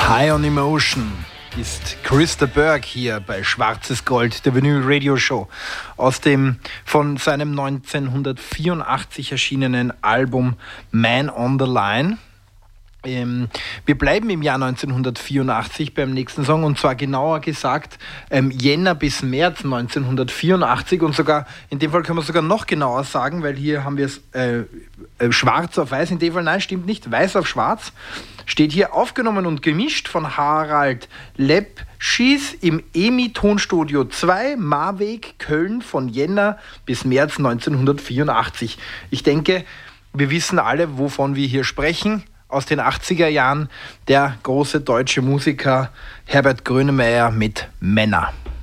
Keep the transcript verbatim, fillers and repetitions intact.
High on Emotion ist Chris de Burgh hier bei Schwarzes Gold, der Vinyl Radio Show, aus dem von seinem neunzehnhundertvierundachtzig erschienenen Album Man on the Line. Ähm, wir bleiben im Jahr neunzehnhundertvierundachtzig beim nächsten Song, und zwar genauer gesagt ähm, Jänner bis März neunzehnhundertvierundachtzig, und sogar in dem Fall können wir sogar noch genauer sagen, weil hier haben wir es äh, äh, schwarz auf weiß, in dem Fall nein, stimmt nicht, weiß auf schwarz, steht hier aufgenommen und gemischt von Harald Lepschis im E M I Tonstudio zwei, Marweg, Köln, von Jänner bis März neunzehnhundertvierundachtzig. Ich denke, wir wissen alle, wovon wir hier sprechen. Aus den achtziger Jahren, der große deutsche Musiker Herbert Grönemeyer mit Männer.